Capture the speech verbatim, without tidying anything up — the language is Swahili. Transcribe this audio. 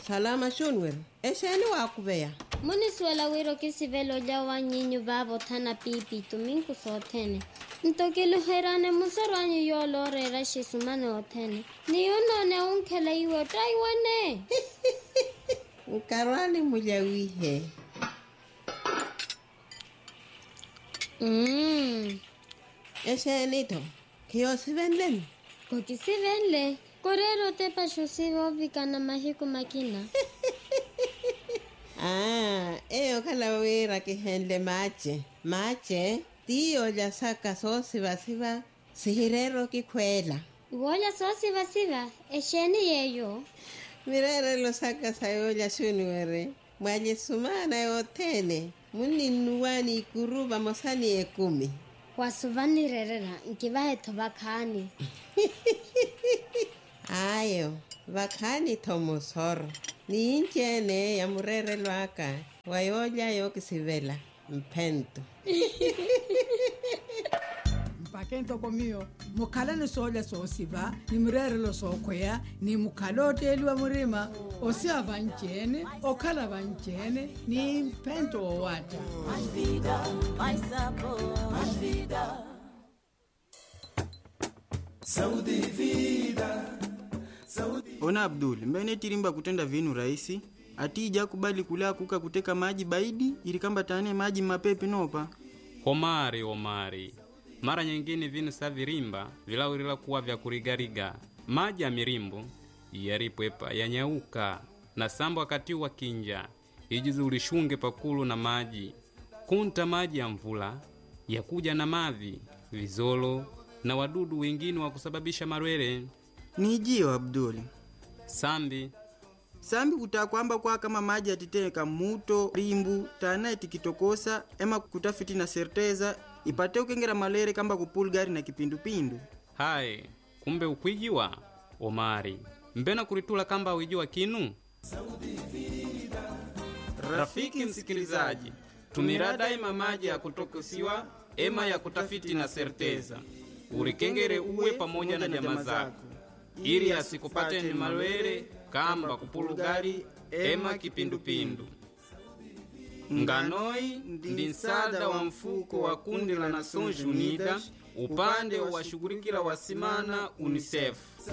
Salama shunwer. Esheni wakuveya. Muni suela wiro kisivelo jawa nyinyu babo tana pipi tuminku sotene. Ntokilo herane musarwanyu yolo rera shisumane otene. Ni unone unkele iwo taiwane. Nkarwani mujawihe. Mmm. Esheni to. Kiyo sivenlen. Koki sivenle. Korero te pasho sivo vikana mahiku makina. Ah, eyo kalawira kihenle mache. Mache, tiyo ya saka so siva siva, sihirero kikwela. Iwola so siva siva, esheni yeyo. Mirere lo saka sayo ya shunwere. Mwaje sumana yotene. Muni nuwani ikuruba mosani ekumi. Wasuvani rerera, nkivahe tobakani. Ayo, vakani tomosoro. Ni inchene ya murere lwaka. Wayoja yo kisivela. Mpento. Mpakento komio. Mukala ni soja so siva. Ni murere lo so kwea. Ni mukala oteli wa murima. Osia vanchene. Okala vanchene. Ni mpento o wata. Mais vida, mais sabor. Mais vida. Saudi vida. Ona Abdul, mbene tirimba kutenda vinu raisi. Atija kubali kula kuka kuteka maji baidi ilikamba tane maji mapepi nopa. Omari, omari. Mara nyingine vinu savirimba vilawirila kuwa vya kurigariga. Maji ya mirimbu yaripwepa yanyauka na sambo wakati wa kinja. Ijizu ulishunge pakulu na maji. Kunta maji ya mvula yakuja na mavi, vizolo na wadudu wengine wa kusababisha marwele. Nijio Abdul. Sambi. Sambi kutakwamba kwa kama maji atiteka muto, rimbu, tana itikitokosa, ema kutafiti na serteza, ipate ukengera malere kamba kupulgari na kipindupindu. Hai, kumbe ukwijiwa, omari. Mbena kuritula kamba uijiwa kinu? Rafiki msikilizaji, tumira daima maji ya kutokosiwa, ema ya kutafiti na serteza. Urikengere uwe pamoja na jamaa zako. Ili asikupate ni malwele kamba kupulugari ema kipindupindu. Nganoi ndi nsada wa mfuko wa kundi la Nações Unidas upande wa shughulikila wasimana UNICEF.